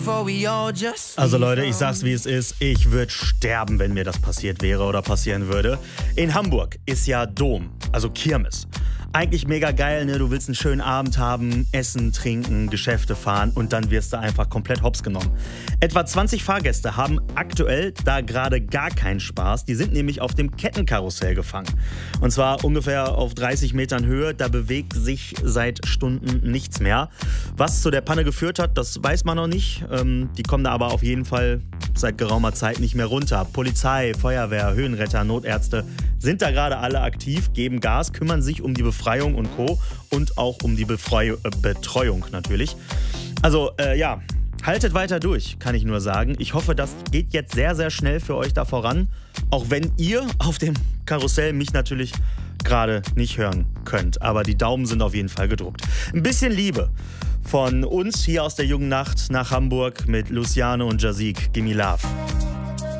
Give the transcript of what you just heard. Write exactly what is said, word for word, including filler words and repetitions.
Also Leute, ich sag's wie es ist, ich würde sterben, wenn mir das passiert wäre oder passieren würde. In Hamburg ist ja Dom, also Kirmes. Eigentlich mega geil, ne? Du willst einen schönen Abend haben, essen, trinken, Geschäfte fahren und dann wirst du einfach komplett hops genommen. Etwa zwanzig Fahrgäste haben aktuell da gerade gar keinen Spaß. Die sind nämlich auf dem Kettenkarussell gefangen. Und zwar ungefähr auf dreißig Metern Höhe. Da bewegt sich seit Stunden nichts mehr. Was zu der Panne geführt hat, das weiß man noch nicht. Ähm, die kommen da aber auf jeden Fall seit geraumer Zeit nicht mehr runter. Polizei, Feuerwehr, Höhenretter, Notärzte sind da gerade alle aktiv, geben Gas, kümmern sich um die Befreiung und Co. und auch um die Befreu äh, Betreuung natürlich. Also äh, ja, haltet weiter durch, kann ich nur sagen. Ich hoffe, das geht jetzt sehr, sehr schnell für euch da voran. Auch wenn ihr auf dem Karussell mich natürlich gerade nicht hören könnt. Aber die Daumen sind auf jeden Fall gedruckt. Ein bisschen Liebe von uns hier aus der jungen Nacht nach Hamburg mit Luciano und Jazik. Gimme Love.